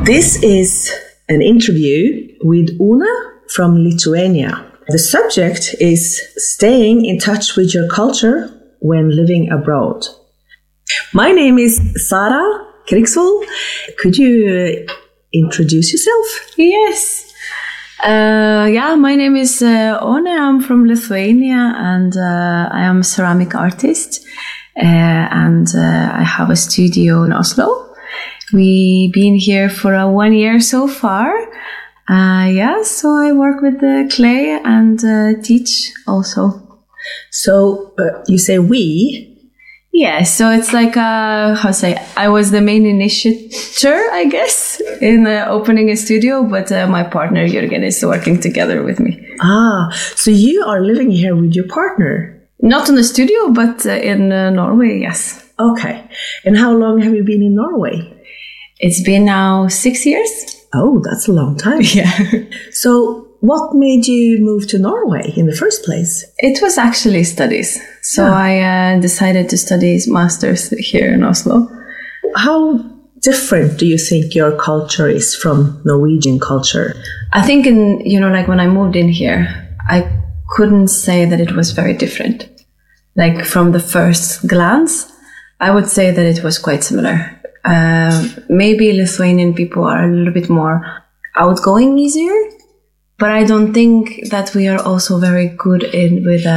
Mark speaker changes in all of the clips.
Speaker 1: This is an interview with Una from Lithuania. The subject is staying in touch with your culture when living abroad. My name is Sara Krigsvold. Could you introduce yourself?
Speaker 2: Yes. My name is Ona. I'm from Lithuania and I am a ceramic artist. And I have a studio in Oslo. We've been here for 1 year so far. So I work with the clay and teach also.
Speaker 1: So you say we?
Speaker 2: Yeah, so it's like, I was the main initiator, I guess, in opening a studio, but my partner Jürgen is working together with me.
Speaker 1: So you are living here with your partner?
Speaker 2: Not in the studio, but in Norway, yes.
Speaker 1: Okay. And how long have you been in Norway?
Speaker 2: It's been now 6 years.
Speaker 1: Oh, that's a long time.
Speaker 2: Yeah.
Speaker 1: So what made you move to Norway in the first place?
Speaker 2: It was actually studies. So I decided to study master's here in Oslo.
Speaker 1: How different do you think your culture is from Norwegian culture?
Speaker 2: I think when I moved in here, I couldn't say that it was very different. Like from the first glance, I would say that it was quite similar. Maybe Lithuanian people are a little bit more outgoing, easier, but I don't think that we are also very good with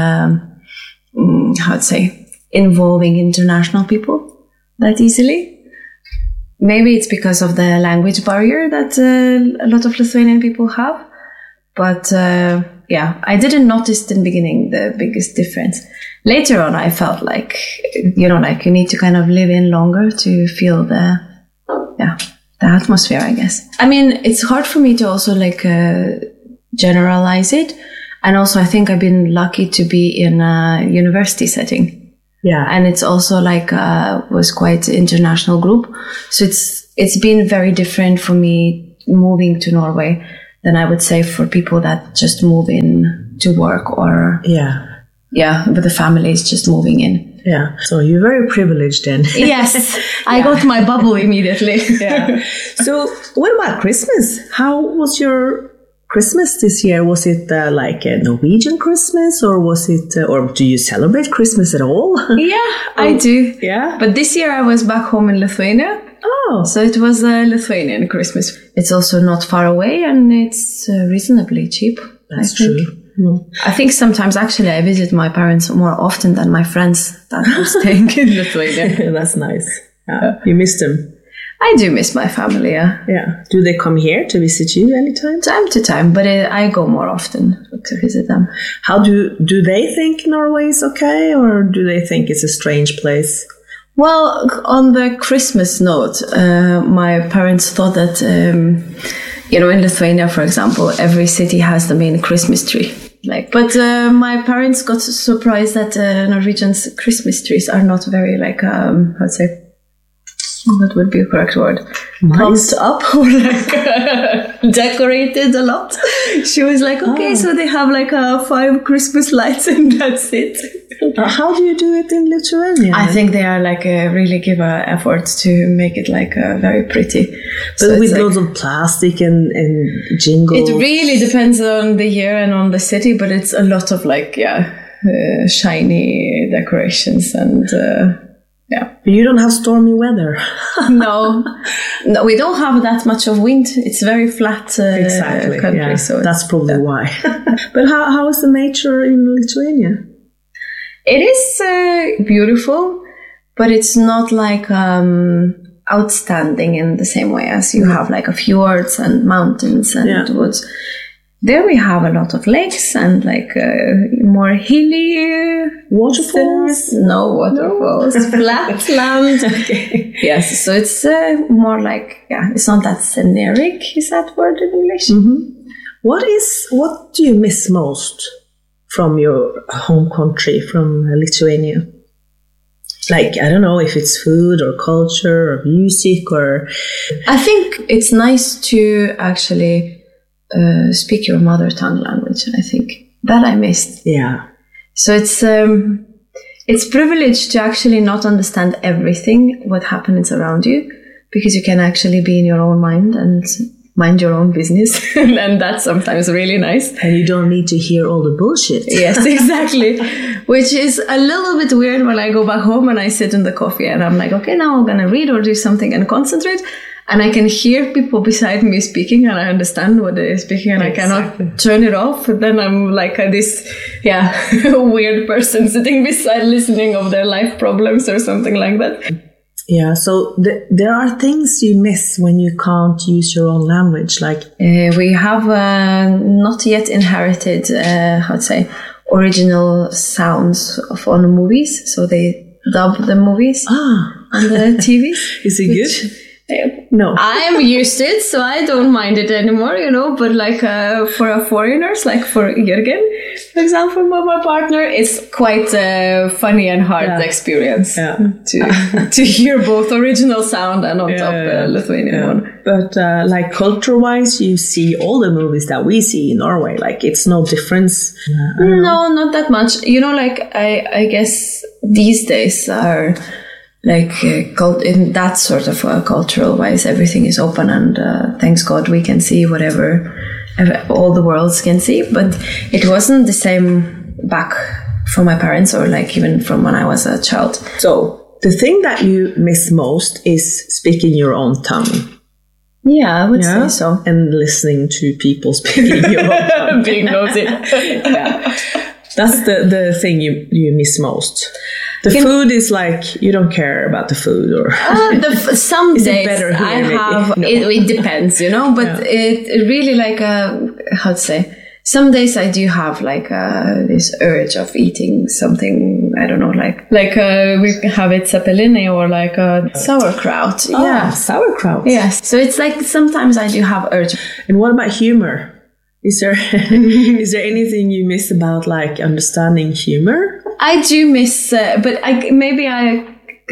Speaker 2: involving international people that easily. Maybe it's because of the language barrier that a lot of Lithuanian people have. But I didn't notice in the beginning the biggest difference. Later on, I felt like, you need to kind of live in longer to feel the atmosphere, I guess. I mean, it's hard for me to also generalize it. And also, I think I've been lucky to be in a university setting.
Speaker 1: Yeah.
Speaker 2: And it's also was quite an international group. So it's been very different for me moving to Norway than I would say for people that just move in to work or... with the families just moving in.
Speaker 1: Yeah. So you're very privileged then.
Speaker 2: Yes. I got my bubble immediately.
Speaker 1: Yeah. So what about Christmas? How was your Christmas this year? Was it like a Norwegian Christmas or was it, or do you celebrate Christmas at all?
Speaker 2: Yeah, I do.
Speaker 1: Yeah.
Speaker 2: But this year I was back home in Lithuania.
Speaker 1: Oh.
Speaker 2: So it was a Lithuanian Christmas. It's also not far away and it's reasonably cheap.
Speaker 1: That's true.
Speaker 2: I think sometimes actually I visit my parents more often than my friends that are staying in Lithuania.
Speaker 1: That's nice. Yeah. You miss them?
Speaker 2: I do miss my family, yeah.
Speaker 1: Yeah. Do they come here to visit you anytime?
Speaker 2: Time to time, but I go more often to visit them.
Speaker 1: How do they think Norway is okay or do they think it's a strange place?
Speaker 2: Well, on the Christmas note, my parents thought that, in Lithuania, for example, every city has the main Christmas tree. But my parents got surprised that Norwegian's Christmas trees are not very what would be a correct word? Pumped up or decorated a lot. She was like, okay, so they have 5 Christmas lights and that's it.
Speaker 1: How do you do it in Lithuania?
Speaker 2: I think they are really give effort to make it very pretty.
Speaker 1: But so with loads of plastic and jingles.
Speaker 2: It really depends on the year and on the city, but it's a lot of shiny decorations and
Speaker 1: But you don't have stormy weather.
Speaker 2: No, we don't have that much of wind. It's very flat country.
Speaker 1: Yeah.
Speaker 2: So
Speaker 1: that's probably why. But how is the nature in Lithuania?
Speaker 2: It is beautiful, but it's not outstanding in the same way as you have fjords and mountains and woods. There we have a lot of lakes and more hilly
Speaker 1: waterfalls.
Speaker 2: No waterfalls, flat land.
Speaker 1: Okay.
Speaker 2: Yes, so it's more it's not that scenic. Is that word in English?
Speaker 1: Mm-hmm. What do you miss most from your home country, from Lithuania? I don't know if it's food or culture or music or...
Speaker 2: I think it's nice to actually speak your mother tongue language. I think that I missed.
Speaker 1: Yeah.
Speaker 2: So it's privileged to actually not understand everything what happens around you, because you can actually be in your own mind and mind your own business. And that's sometimes really nice.
Speaker 1: And you don't need to hear all the bullshit.
Speaker 2: Yes, exactly. Which is a little bit weird when I go back home and I sit in the coffee and I'm like, okay, now I'm going to read or do something and concentrate. And I can hear people beside me speaking and I understand what they're speaking and I cannot turn it off. Then I'm like this, weird person sitting beside listening of their life problems or something like that.
Speaker 1: Yeah, so there are things you miss when you can't use your own language. Like
Speaker 2: we have not yet inherited, original sounds on movies. So they dub the movies on the TVs.
Speaker 1: Is it good? No.
Speaker 2: I'm used to it, so I don't mind it anymore, but like for a foreigners, like for Jürgen, for example, my partner, it's quite a funny and hard experience to hear both original sound and on top Lithuanian one.
Speaker 1: But like culture-wise, you see all the movies that we see in Norway. Like it's no difference.
Speaker 2: No, not that much. Like I guess these days are... like in that sort of cultural wise, everything is open and thanks God we can see whatever all the worlds can see, but it wasn't the same back from my parents or like even from when I was a child.
Speaker 1: So the thing that you miss most is speaking your own tongue.
Speaker 2: Yeah, I would say so.
Speaker 1: And listening to people speaking your own tongue.
Speaker 2: Being nosy.
Speaker 1: That's the thing you miss most. The food is like, you don't care about the food or...
Speaker 2: some
Speaker 1: is
Speaker 2: days
Speaker 1: it better here,
Speaker 2: I have... No. It depends, but it really like, how to say... Some days I do have like this urge of eating something, I don't know, like we have it zeppelini or like sauerkraut.
Speaker 1: Sauerkraut.
Speaker 2: Yes. So it's like sometimes I do have urge.
Speaker 1: And what about humor? Is there anything you miss about like understanding humor?
Speaker 2: I do miss, but I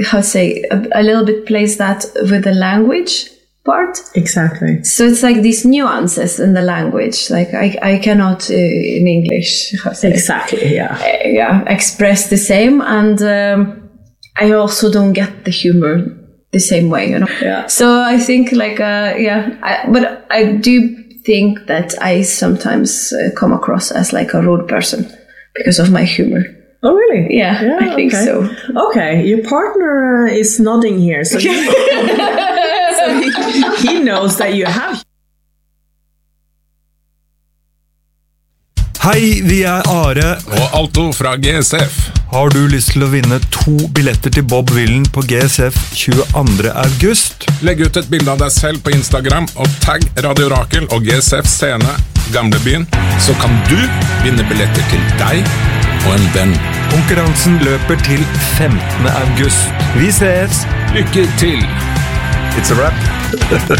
Speaker 2: a little bit plays that with the language part.
Speaker 1: Exactly.
Speaker 2: So it's like these nuances in the language. Like I cannot in English.
Speaker 1: Exactly.
Speaker 2: Express the same, and I also don't get the humor the same way.
Speaker 1: Yeah.
Speaker 2: So I think like but I do think that I sometimes come across as like a rude person because of my humor.
Speaker 1: Oh, really?
Speaker 2: Yeah, I think so.
Speaker 1: Okay, your partner is nodding here, so, so he knows that you have.
Speaker 3: Hei, vi Are
Speaker 4: og Alto fra GSF.
Speaker 3: Har du lyst til å vinne 2 billetter til Bob Villen på GSF 22. august?
Speaker 4: Legg ut et bilde av deg selv på Instagram og tagg Radio Rakel og GSF Scene Gamlebyen, så kan du vinne billetter til deg og en venn.
Speaker 3: Konkurransen løper til 15. august. Vi ses!
Speaker 4: Lykke til!
Speaker 3: It's a wrap.